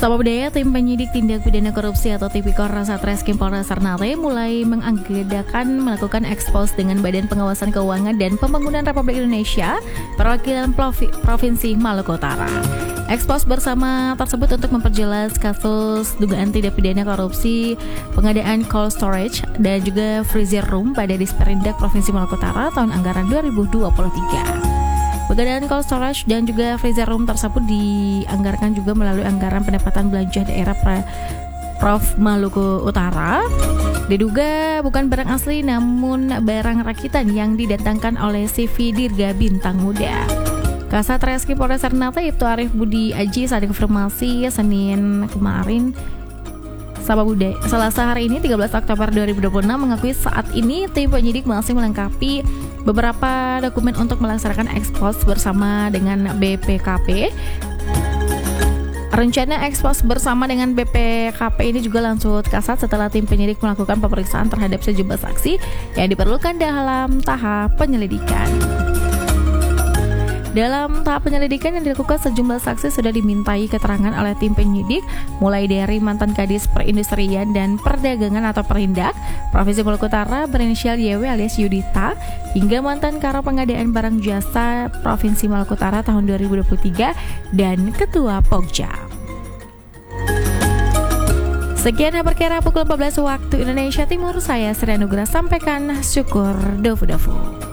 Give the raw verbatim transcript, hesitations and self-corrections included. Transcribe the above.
Sahabat Budaya, tim penyidik tindak pidana korupsi atau Tipikor Satreskrim Polres Ternate mulai mengagendakan melakukan ekspos dengan Badan Pengawasan Keuangan dan Pembangunan Republik Indonesia perwakilan Provi- Provinsi Maluku Utara. Ekspos bersama tersebut untuk memperjelas kasus dugaan tindak pidana korupsi pengadaan cold storage dan juga freezer room pada Disperindak Provinsi Maluku Utara tahun anggaran dua ribu dua puluh tiga. Pengadaan cold storage dan juga freezer room tersebut dianggarkan juga melalui anggaran pendapatan belanja daerah Prof Maluku Utara. Diduga bukan barang asli namun barang rakitan yang didatangkan oleh C V Dirga Bintang Muda. Kasat Reskrim Polres Ternate Ibtu Arif Budi Aji saat konfirmasi Senin kemarin Sahabat Budaya, Selasa hari ini tiga belas Oktober dua ribu dua puluh enam mengakui saat ini tim penyidik masih melengkapi beberapa dokumen untuk melaksanakan ekspos bersama dengan B P K P. Rencana ekspos bersama dengan B P K P ini juga langsung kasat setelah tim penyidik melakukan pemeriksaan terhadap sejumlah saksi yang diperlukan dalam tahap penyelidikan. Dalam tahap penyelidikan yang dilakukan, sejumlah saksi sudah dimintai keterangan oleh tim penyidik, mulai dari mantan Kadis Perindustrian dan Perdagangan atau Perindak Provinsi Maluku Utara berinisial Y W alias Yudita, hingga mantan Karo Pengadaan Barang Jasa Provinsi Maluku Utara tahun dua ribu dua puluh tiga dan Ketua Pokja. Sekian kabar kera pukul empat belas waktu Indonesia Timur, saya Sri Anugrah sampaikan syukur dofu-dofu.